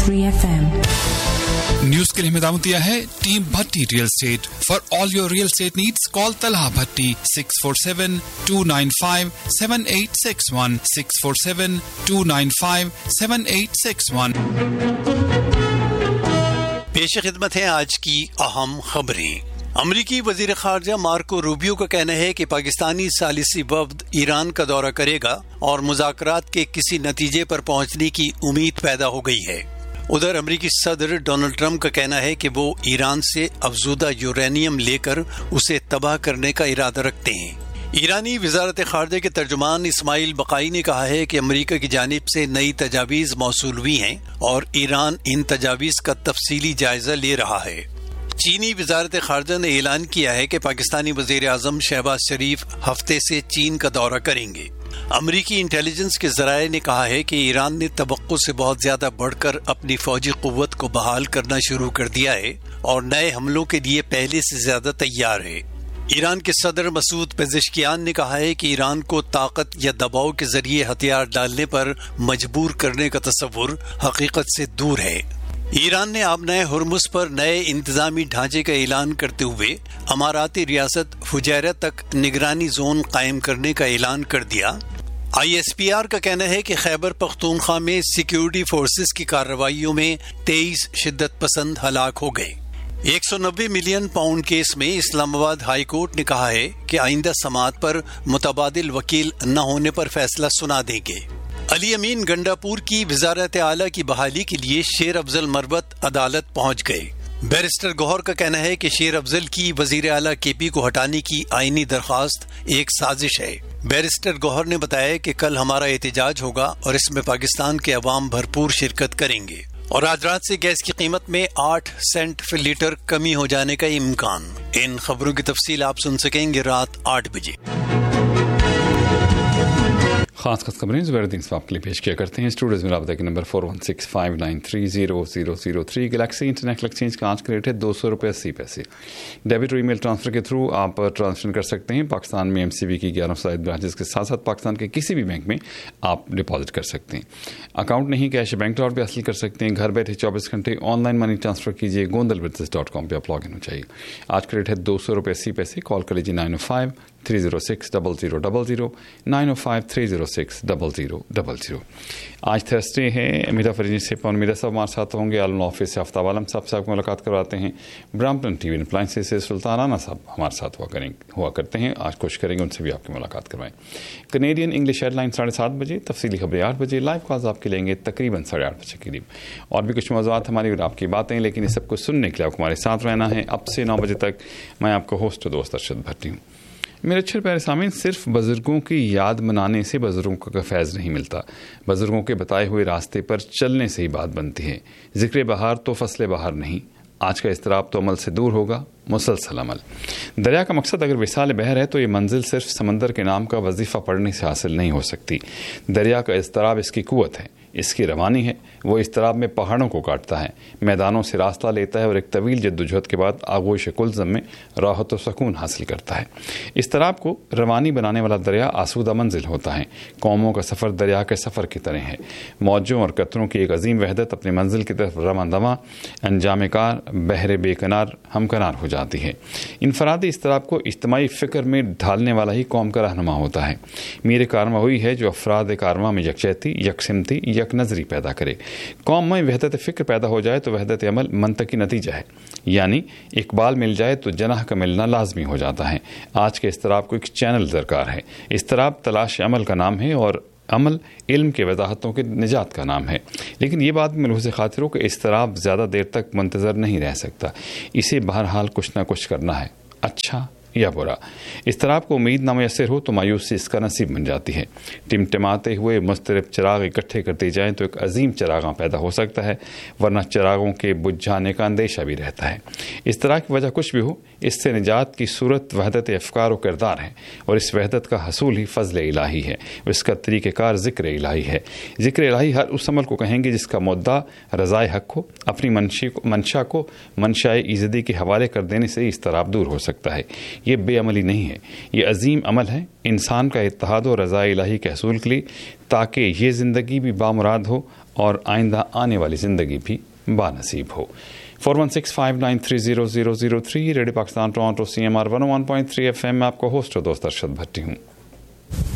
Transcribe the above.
107.3 FM. News के लिए हिदायत दिया है team Bhatti real estate. For all your real estate needs call Talha भट्टी 647-295-7861 647-295-7861. पेश खिदमत है आज की अहम खबरें. अमरीकी वजीर खारजा मार्को रूबियो का कहना है कि पाकिस्तानी सालिसी वफ्द ईरान का दौरा करेगा और मुज़ाकरात के किसी नतीजे पर पहुंचने की उम्मीद पैदा हो गई है. उधर अमरीकी सदर डोनाल्ड ट्रंप का कहना है कि वो ईरान से अफजूदा यूरेनियम लेकर उसे तबाह करने का इरादा रखते हैं. ईरानी वजारत खारजा के तर्जुमान इस्माइल बकाई ने कहा है कि अमरीका की जानिब से नई तजावीज़ मौसूल हुई हैं और ईरान इन तजावीज़ का तफसीली जायजा ले रहा है. चीनी वजारत खारजा ने ऐलान किया है कि पाकिस्तानी वज़ीर आज़म शहबाज शरीफ हफ्ते से चीन का दौरा करेंगे. अमरीकी इंटेलिजेंस के ज़राए ने कहा है कि ईरान ने तवक्को से बहुत ज्यादा बढ़कर अपनी फौजी कुव्वत को बहाल करना शुरू कर दिया है और नए हमलों के लिए पहले से ज्यादा तैयार है. ईरान के सदर मसूद पेज़ेश्कियान ने कहा है कि ईरान को ताकत या दबाव के जरिए हथियार डालने पर मजबूर करने का तस्वुर हकीकत से दूर है. ईरान ने आबनाए हुर्मुज़ पर नए इंतजामी ढांचे का ऐलान करते हुए अमाराती रियासत फुजैरा तक निगरानी जोन कायम करने का ऐलान कर दिया. ISPR का कहना है कि खैबर पख्तूनख्वा में सिक्योरिटी फोर्सेस की कार्रवाइयों में 23 शिद्दत पसंद हलाक हो गए. 190 मिलियन पाउंड केस में इस्लामाबाद हाई कोर्ट ने कहा है कि आइंदा समाअत पर मुतबादिल वकील न होने पर फैसला सुना देंगे. अली अमीन गंडापुर की वजारत आला की बहाली के लिए शेर अफजल मरवत अदालत पहुंच गए. बैरिस्टर गौहर का कहना है कि शेर अफजल की वजीर आला KP को हटाने की आईनी दरख्वास्त एक साजिश है. बैरिस्टर गौहर ने बताया कि कल हमारा एहतजाज होगा और इसमें पाकिस्तान के अवाम भरपूर शिरकत करेंगे. और आज रात से गैस की कीमत में 8 सेंट फी लीटर कमी हो जाने का इम्कान. इन खबरों की तफसील आप सुन सकेंगे रात 8 बजे. खास खबरें ज़ुबैरुद्दीन साहब के लिए पेश किया करते हैं. स्टूडियोज़ में राबता के नंबर 4165930003. गैलेक्सी इंटरनेशनल एक्सचेंज का आज का रेट है 200 रुपये 80 पैसे. डेबिट और ईमेल ट्रांसफ़र के थ्रू आप ट्रांसफर कर सकते हैं. पाकिस्तान में MCB की 11 साइड ब्रांचेस के साथ साथ पाकिस्तान के किसी भी बैंक में आप डिपॉजिट कर सकते हैं. अकाउंट नहीं कैश बैंक ड्राफ्ट भी हासिल कर सकते हैं. घर बैठे 24 घंटे ऑनलाइन मनी ट्रांसफ़र कीजिए. gondalbusiness.com पर आप लॉग इन हो जाइए. आज का रेट है 200 रुपये 80 पैसे. कॉल कर लीजिए 905-306-0000 905-306-0000. आज थर्सडे है. मीरा फरीजी से पवन मीरा साहब हमारे साथ होंगे. आलम ऑफिस से आफ्ताब आलम साहब से आपको मुलाकात करवाते हैं. ब्राम्पटन TV अप्लायंसेस से सुल्तान राना साहब हमारे साथ हुआ करते हैं. आज कोशिश करेंगे उनसे भी आपकी मुलाकात करवाएं. कनेडियन इंग्लिश हेडलाइन 7:30 बजे. तफसीली खबरें 8 बजे. लाइव कॉल्स आपके लेंगे तकरीबन 8:30 बजे के करीब. और भी कुछ मौज़ूआत हमारी और आपकी बातें, लेकिन इस सबको सुनने के लिए आपको हमारे साथ रहना है. अब से 9 बजे तक मैं आपको होस्ट और दोस्त अरशद भट्टी हूँ. मेरे अच्छे प्यारे सामीन, सिर्फ बुजुर्गों की याद मनाने से बुजुर्गों का फैज़ नहीं मिलता. बुजुर्गों के बताए हुए रास्ते पर चलने से ही बात बनती है. ज़िक्र बहार तो फसले बहार नहीं. आज का इस्तराब तो अमल से दूर होगा, मुसलसल अमल. दरिया का मकसद अगर विसाल बहर है तो ये मंजिल सिर्फ समंदर के नाम का वजीफ़ा पढ़ने से हासिल नहीं हो सकती. दरिया का इस्तराब इसकी कुव्वत है, इसकी रवानी है. वो इस्तराब में पहाड़ों को काटता है, मैदानों से रास्ता लेता है और एक तवील जद्दोजहद के बाद आगोश कुलज़म में राहत और सुकून हासिल करता है. इस्तराब को रवानी बनाने वाला दरिया आसूदा मंजिल होता है. कौमों का सफ़र दरिया के सफ़र की तरह है. मौजों और कतरों की एक अजीम वहदत अपनी मंजिल की तरफ रवां-दवां अंजाम कार बहरे बेकनार हमकनार हो जाती है. इनफरादी इस्तराब को इज्तिमाई फ़िक्र में ढालने वाला ही कौम का रहनुमा होता है. मीर कारवां हुई है जो अफराद कारवां में यकजहती, यकसिमती, यक नज़री पैदा करे. कौम में वहदत फ़िक्र पैदा हो जाए तो वहदत अमल मंतकी नतीजा है. यानी इकबाल मिल जाए तो जनाह का मिलना लाजमी हो जाता है. आज के इस्तराब को एक चैनल दरकार है. इस्तराब तलाश अमल का नाम है और अमल इल्म के वजाहतों के निजात का नाम है. लेकिन ये बात मलहूज़ खातिर हो कि इस्तराब ज़्यादा देर तक मुंतज़र नहीं रह सकता. इसे बहरहाल कुछ न कुछ करना है, अच्छा या बुरा. इस्तराब को उम्मीद ना मैसर हो तो मायूसी इसका नसीब बन जाती है. टिमटिमाते हुए मुस्तरब चिराग इकट्ठे करते जाएं तो एक अजीम चिरागां पैदा हो सकता है, वरना चिरागों के बुझ जाने का अंदेशा भी रहता है. इस तरह की वजह कुछ भी हो, इससे निजात की सूरत वहदत अफ़कार और किरदार है और इस वहदत का हसूल ही फ़ज़ल इलाही है. इसका तरीक़ेकार ज़िक्र इलाही है. ज़िक्र इलाही हर उस अमल को कहेंगे जिसका मुद्दा रज़ाए हक़ हो. अपनी मंशा को मंशाए इज़्ज़ती के हवाले कर देने से इस्तराब दूर हो सकता है. ये बेअमली नहीं है, ये अजीम अमल है इंसान का इत्तेहाद और रज़ा इलाही के हसूल के लिए, ताकि ये ज़िंदगी भी बामुराद हो اور آئندہ آنے والی زندگی بھی بانصیب ہو. 4165930003 radio Pakistan Toronto CMR 101.3 FM میں آپ کو ہوسٹ دوست ارشد بھٹی ہوں.